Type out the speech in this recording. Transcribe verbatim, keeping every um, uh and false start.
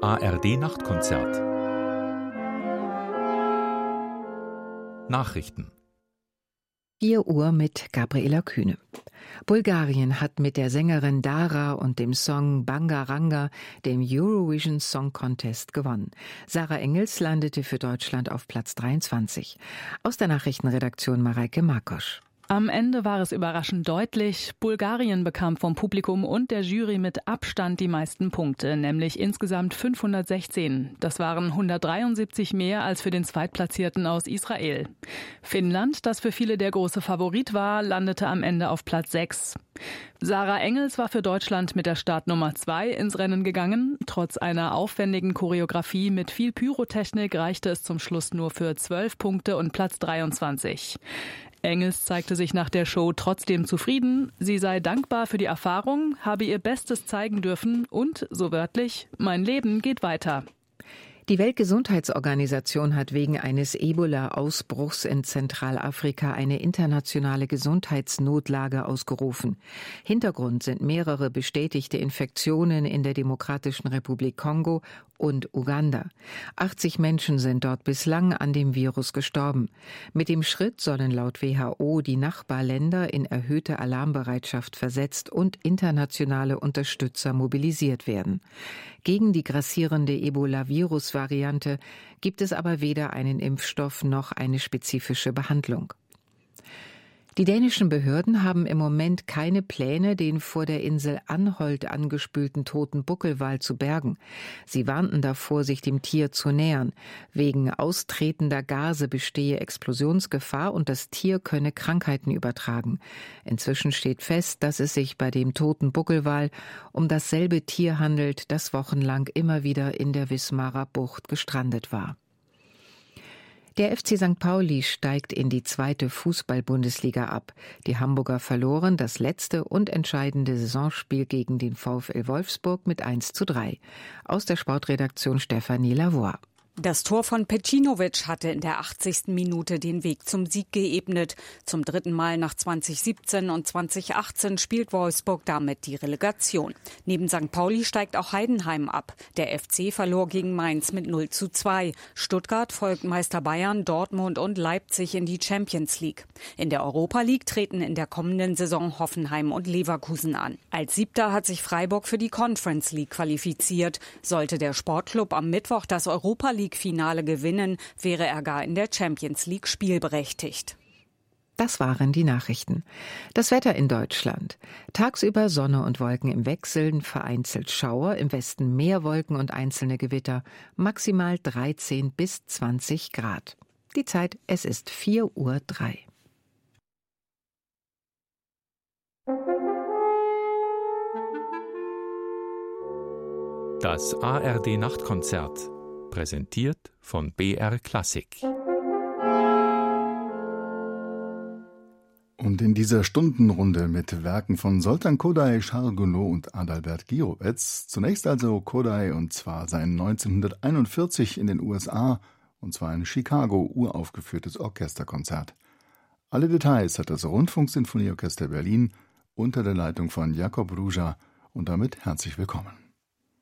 A R D-Nachtkonzert. Nachrichten. vier Uhr mit Gabriela Kühne. Bulgarien hat mit der Sängerin Dara und dem Song Bangaranga dem Eurovision Song Contest gewonnen. Sarah Engels landete für Deutschland auf Platz dreiundzwanzig. Aus der Nachrichtenredaktion Mareike Markosch. Am Ende war es überraschend deutlich. Bulgarien bekam vom Publikum und der Jury mit Abstand die meisten Punkte, nämlich insgesamt fünfhundertsechzehn. Das waren hundertdreiundsiebzig mehr als für den Zweitplatzierten aus Israel. Finnland, das für viele der große Favorit war, landete am Ende auf Platz sechs. Sarah Engels war für Deutschland mit der Startnummer zwei ins Rennen gegangen. Trotz einer aufwendigen Choreografie mit viel Pyrotechnik reichte es zum Schluss nur für zwölf Punkte und Platz dreiundzwanzig. Engels zeigte sich nach der Show trotzdem zufrieden. Sie sei dankbar für die Erfahrung, habe ihr Bestes zeigen dürfen und, so wörtlich, mein Leben geht weiter. Die Weltgesundheitsorganisation hat wegen eines Ebola-Ausbruchs in Zentralafrika eine internationale Gesundheitsnotlage ausgerufen. Hintergrund sind mehrere bestätigte Infektionen in der Demokratischen Republik Kongo und Uganda. achtzig Menschen sind dort bislang an dem Virus gestorben. Mit dem Schritt sollen laut W H O die Nachbarländer in erhöhte Alarmbereitschaft versetzt und internationale Unterstützer mobilisiert werden. Gegen die grassierende Ebola-Virus-Variante gibt es aber weder einen Impfstoff noch eine spezifische Behandlung. Die dänischen Behörden haben im Moment keine Pläne, den vor der Insel Anholt angespülten toten Buckelwal zu bergen. Sie warnten davor, sich dem Tier zu nähern. Wegen austretender Gase bestehe Explosionsgefahr und das Tier könne Krankheiten übertragen. Inzwischen steht fest, dass es sich bei dem toten Buckelwal um dasselbe Tier handelt, das wochenlang immer wieder in der Wismarer Bucht gestrandet war. Der F C Sankt Pauli steigt in die zweite Fußball-Bundesliga ab. Die Hamburger verloren das letzte und entscheidende Saisonspiel gegen den VfL Wolfsburg mit eins zu drei. Aus der Sportredaktion Stefanie Lavoie. Das Tor von Pecinovic hatte in der achtzigsten Minute den Weg zum Sieg geebnet. Zum dritten Mal nach zwanzig siebzehn und zwanzig achtzehn spielt Wolfsburg damit die Relegation. Neben Sankt Pauli steigt auch Heidenheim ab. Der F C verlor gegen Mainz mit null zu zwei. Stuttgart folgt Meister Bayern, Dortmund und Leipzig in die Champions League. In der Europa League treten in der kommenden Saison Hoffenheim und Leverkusen an. Als Siebter hat sich Freiburg für die Conference League qualifiziert. Sollte der Sportclub am Mittwoch das Europa League Finale gewinnen, wäre er gar in der Champions League spielberechtigt. Das waren die Nachrichten. Das Wetter in Deutschland. Tagsüber Sonne und Wolken im Wechseln, vereinzelt Schauer, im Westen mehr Wolken und einzelne Gewitter, maximal dreizehn bis zwanzig Grad. Die Zeit, es ist vier Uhr drei. Das A R D-Nachtkonzert. Präsentiert von B R Klassik. Und in dieser Stundenrunde mit Werken von Zoltán Kodály, Charles Gounod und Adalbert Gierowetz. Zunächst also Kodály, und zwar sein neunzehnhunderteinundvierzig in den U S A, und zwar ein Chicago uraufgeführtes Orchesterkonzert. Alle Details hat das Rundfunksinfonieorchester Berlin unter der Leitung von Jakob Ruja, und damit herzlich willkommen.